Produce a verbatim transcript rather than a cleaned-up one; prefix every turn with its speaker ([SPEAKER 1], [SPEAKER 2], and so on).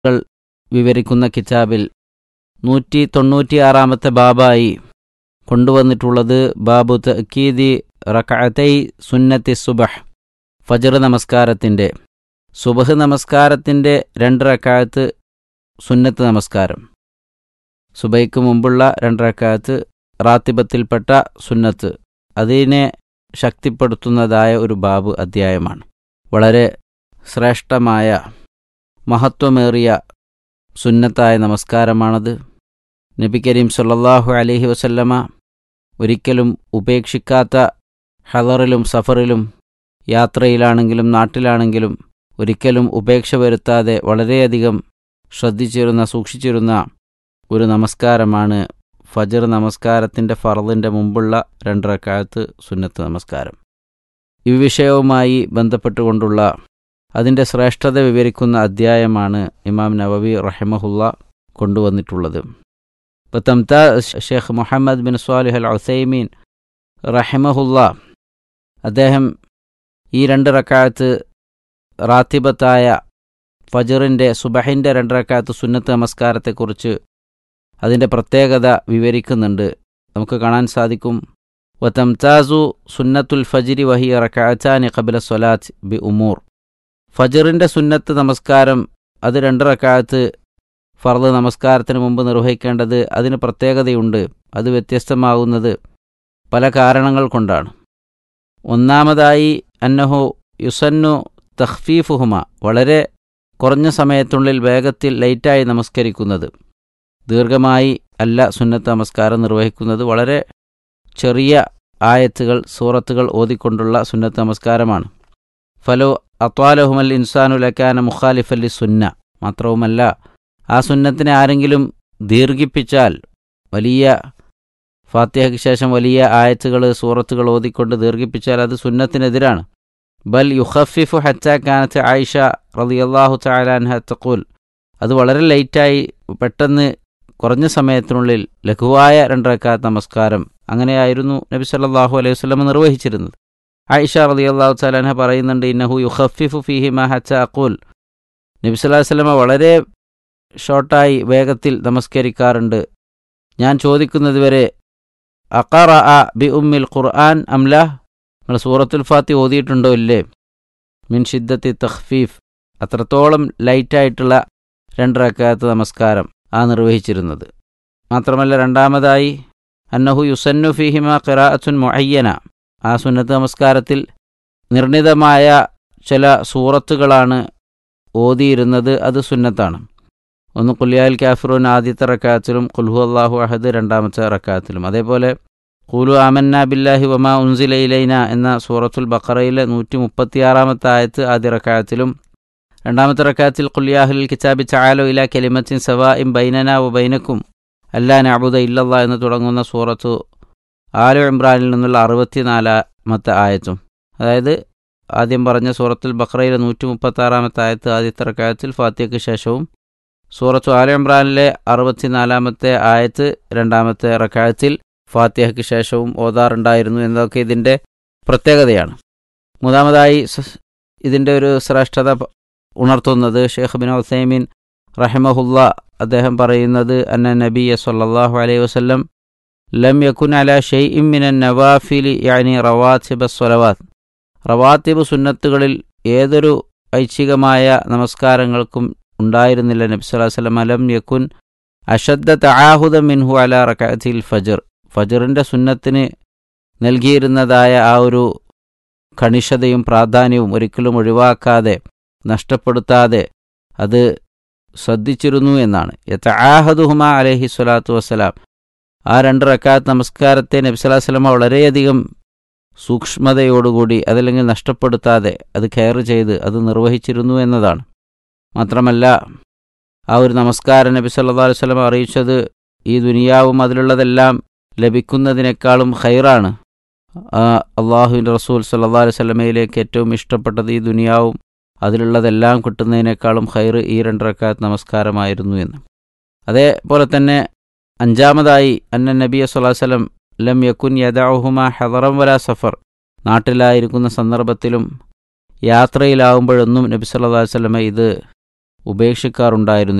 [SPEAKER 1] കൾ വിവരിക്കുന്ന കിതാബിൽ നൂറ്റി തൊണ്ണൂറ്റിയാറാമത്തെ ബാബായി കൊണ്ടുവന്നിട്ടുള്ളത് ബാബു തഅക്കീദി റക്അതൈ സുന്നത്തി സുബഹ്, ഫജ്ർ നമസ്കാരത്തിൻ്റെ സുബഹ് നമസ്കാരത്തിൻ്റെ രണ്ട് റക്അത്ത് സുന്നത്ത് നമസ്കാരം, സുബൈക്ക് മുമ്പുള്ള രണ്ട് റക്അത്ത് റാത്തിബത്തിൽപ്പെട്ട സുന്നത്ത്, അതിനെ ശക്തിപ്പെടുത്തുന്നതായ ഒരു ബാബ് അധ്യായമാണ്. വളരെ ശ്രേഷ്ഠമായ മഹത്വമേറിയ സുന്നത്തായ നമസ്കാരമാണത്. നബി കരീം സല്ലല്ലാഹു അലൈഹി വസല്ലമ ഒരിക്കലും ഉപേക്ഷിക്കാത്ത, ഹദറിലും സഫറിലും യാത്രയിലാണെങ്കിലും നാട്ടിലാണെങ്കിലും ഒരിക്കലും ഉപേക്ഷ വരുത്താതെ വളരെയധികം ശ്രദ്ധിച്ചിരുന്ന സൂക്ഷിച്ചിരുന്ന ഒരു നമസ്കാരമാണ് ഫജ്ർ നമസ്കാരത്തിൻ്റെ ഫർളിൻ്റെ മുമ്പുള്ള രണ്ട് റക്അത്ത് സുന്നത്ത് നമസ്കാരം. ഈ വിഷയവുമായി ബന്ധപ്പെട്ടുകൊണ്ടുള്ള അതിൻ്റെ ശ്രേഷ്ഠത വിവരിക്കുന്ന അധ്യായമാണ് ഇമാം നവവി റഹിമഹുല്ല കൊണ്ടുവന്നിട്ടുള്ളത്. പത്തംതാ ഷെയ്ഖ് മുഹമ്മദ് ബിൻ സ്വാലിഹ് അൽ ഉസൈമീൻ റഹിമഹുല്ല അദ്ദേഹം ഈ രണ്ട് റക്അത്ത് റാത്തിബത്തായ ഫജ്റിൻ്റെ സുബഹിൻ്റെ രണ്ട് റക്അത്ത് സുന്നത്ത് നമസ്കാരത്തെക്കുറിച്ച് അതിൻ്റെ പ്രത്യേകത വിവരിക്കുന്നുണ്ട്. നമുക്ക് കാണാൻ സാധിക്കും, വതംതാസു സുന്നത്തുൽ ഫജ്രി വഹിയ റക്അത്താനി ഖബ്ല സ്വലാത്ത് ബി ഉമൂർ. ഫജ്റിൻ്റെ സുന്നത്ത് നമസ്കാരം അത് രണ്ട് റക്അത്ത് ഫർദ് നമസ്കാരത്തിന് മുമ്പ് നിർവഹിക്കേണ്ടത് അതിന് പ്രത്യേകതയുണ്ട്. അത് വ്യത്യസ്തമാകുന്നത് പല കാരണങ്ങൾ കൊണ്ടാണ്. ഒന്നാമതായി അന്നഹു യുസന്നു തഖ്ഫീഫുഹുമ, വളരെ കുറഞ്ഞ സമയത്തുള്ളിൽ വേഗത്തിൽ ലൈറ്റായി നമസ്കരിക്കുന്നത്. ദീർഘമായി അല്ല സുന്നത്ത് നമസ്കാരം നിർവഹിക്കുന്നത്, വളരെ ചെറിയ ആയത്തുകൾ സൂറത്തുകൾ ഓതിക്കൊണ്ടുള്ള സുന്നത്ത് നമസ്കാരമാണ്. ഫലോ അത്വാലഹുമൽ ഇൻസാനു ലക്കാന മുഖാലിഫല്ലി സുന്ന. മാത്രവുമല്ല, ആ സുന്നത്തിനെ ആരെങ്കിലും ദീർഘിപ്പിച്ചാൽ, വലിയ ഫാത്തിഹയ്ക്ക് ശേഷം വലിയ ആയത്തുകൾ സൂറത്തുകൾ ഓതിക്കൊണ്ട് ദീർഘിപ്പിച്ചാൽ അത് സുന്നത്തിനെതിരാണ്. ബൽ യുഖഫിഫു ഹത്താ കാനത്ത് ആയിഷ റളിയല്ലാഹു തആല അൻഹ തഖൂൽ, അത് വളരെ ലൈറ്റായി പെട്ടെന്ന് കുറഞ്ഞ സമയത്തിനുള്ളിൽ ലഘുവായ രണ്ട് റക്അത്ത് നമസ്കാരം, അങ്ങനെയായിരുന്നു നബി സല്ലല്ലാഹു അലൈഹി വസല്ലം നിർവഹിച്ചിരുന്നത്. ആയിഷ റളിയല്ലാഹു തആല അൻഹ പറയുന്നുണ്ട്, ഇന്നഹു യുഖഫിഫു ഫീഹിമാ ഹത്താ അഖൂൽ, നബി സല്ലല്ലാഹു അലൈഹി വസല്ലം വളരെ ഷോർട്ടായി വേഗത്തിൽ നമസ്കരിക്കാറുണ്ട്. ഞാൻ ചോദിക്കുന്നത് വരെ അഖറഅ ബി ഉമ്മിൽ ഖുർആൻ അംല, നിങ്ങൾ സൂറത്തുൽ ഫാത്തിഹ ഓതിയിട്ടുണ്ടോ ഇല്ലേ? മിൻ ഷിദ്ദത്തി തഖ്ഫീഫ്, അത്രത്തോളം ലൈറ്റായിട്ടുള്ള രണ്ട് റക്അത്ത് നമസ്കാരം ആ നിർവഹിച്ചിരുന്നത്. മാത്രമല്ല, രണ്ടാമതായി അന്നഹു യുസന്നു ഫീഹിമ ഖിറാഅത്തുൻ മുഅയ്യന, ആ സുന്നത്ത് നമസ്കാരത്തിൽ നിർണിതമായ ചില സൂറത്തുകളാണ് ഓതിയിരുന്നത്, അത് സുന്നത്താണ്. ഒന്ന് ഖുൽയാൽ കാഫിറൂൻ ആദ്യത്തെ റക്അത്തിലും ഖുൽ ഹുവല്ലാഹു അഹദ് രണ്ടാമത്തെ റക്അത്തിലും. അതേപോലെ ഖൂലു ആമന്ന ബില്ലാഹി വമാ ഉൻസില ഇലൈന എന്ന സൂറത്തുൽ ബഖറയിലെ നൂറ്റി മുപ്പത്തിയാറാമത്തെ ആയത്ത് ആദ്യ റക്അത്തിലും, രണ്ടാമത്തെ റക്അത്തിൽ ഖുൽ യാ അഹ്ലൽ കിതാബി തആലു ഇലാ കലിമത്തിൻ സവാഇൻ ബൈനനാ വബൈനക്കും അല്ലാ നഅ്ബുദ ഇല്ലല്ലാഹ് എന്ന് തുടങ്ങുന്ന സൂറത്തു ആലു ഇംറാനിൽ നിന്നുള്ള അറുപത്തിനാലാമത്തെ ആയത്തും, അതായത് ആദ്യം പറഞ്ഞ സൂറത്തുൽ ബഖറയിലെ നൂറ്റി മുപ്പത്താറാമത്തെ ആയത്ത് ആദ്യത്തെ റക്അത്തിൽ ഫാത്തിഹയ്ക്ക് ശേഷവും സൂറത്തു ആലു ഇംറാനിലെ അറുപത്തിനാലാമത്തെ ആയത്ത് രണ്ടാമത്തെ റക്അത്തിൽ ഫാത്തിഹയ്ക്ക് ശേഷവും ഓതാറുണ്ടായിരുന്നു എന്നതൊക്കെ ഇതിൻ്റെ പ്രത്യേകതയാണ്. മൂന്നാമതായി ഇതിൻ്റെ ഒരു ശ്രേഷ്ഠത ഉണർത്തുന്നത് ഷെയ്ഖ് ബിൻ ഉസൈമീൻ റഹിമഹുല്ല അദ്ദേഹം പറയുന്നത്, അന്ന നബിയ സല്ലല്ലാഹു അലൈഹി വസല്ലം ലം യകുൻ അലാ ഷൈഇൻ മിനൻ നവാഫിലി യാനി റവാത്തിബ സ്വലവാത്ത്, റവാത്തിബ് സുന്നത്തുകളിൽ ഏതൊരു ഐച്ഛികമായ നമസ്കാരങ്ങൾക്കും ഉണ്ടായിരുന്നില്ല നബി സല്ലല്ലാഹു അലൈഹി വസല്ലം ലം യകുൻ അശദ്ദ തആഹുദ മിൻഹു അലാ റക്അത്തിൽ ഫജ്ർ, ഫജ്റിൻ്റെ സുന്നത്തിന് നൽകിയിരുന്നതായ ആ ഒരു കണിശതയും പ്രാധാന്യവും ഒരിക്കലും ഒഴിവാക്കാതെ നഷ്ടപ്പെടുത്താതെ അത് ശ്രദ്ധിച്ചിരുന്നു എന്നാണ്. യതആഹദുഹുമാ അലൈഹി സ്വലാത്തു വസ്സലാം, ആ രണ്ട് റക്അത്ത് നമസ്കാരത്തെ നബി സല്ലല്ലാഹു അലൈഹി വസല്ലം വളരെയധികം സൂക്ഷ്മതയോടുകൂടി അതല്ലെങ്കിൽ നഷ്ടപ്പെടുത്താതെ അത് കെയർ ചെയ്ത് അത് നിർവഹിച്ചിരുന്നു എന്നതാണ്. മാത്രമല്ല, ആ ഒരു നമസ്കാരം നബി സല്ലല്ലാഹു അലൈഹി വസല്ലം അറിയിച്ചത് ഈ ദുനിയാവും അതിലുള്ളതെല്ലാം ലഭിക്കുന്നതിനേക്കാളും ഖൈറാണ്. അള്ളാഹുവിൻ്റെ റസൂൽ സല്ലല്ലാഹു അലൈഹി വസല്ലമയിലേക്ക് ഏറ്റവും ഇഷ്ടപ്പെട്ടത് ഈ ദുനിയാവും അതിലുള്ളതെല്ലാം കിട്ടുന്നതിനേക്കാളും ഖൈർ ഈ രണ്ട് റക്അത്ത് നമസ്കാരമായിരുന്നു എന്ന്. അതേപോലെ തന്നെ അഞ്ചാമതായി അന്ന നബിയ സല്ലല്ലാഹു അലൈഹി വസല്ലം ലം യകുൻ യദഉഹുമാ ഹദറൻ വലാ സഫർ, നാട്ടിലായിരിക്കുന്ന സന്ദർഭത്തിലും യാത്രയിലാവുമ്പോഴൊന്നും നബി സല്ലല്ലാഹു അലൈഹി വസല്ലമ ഇത് ഉപേക്ഷിക്കാറുണ്ടായിരുന്നില്ല.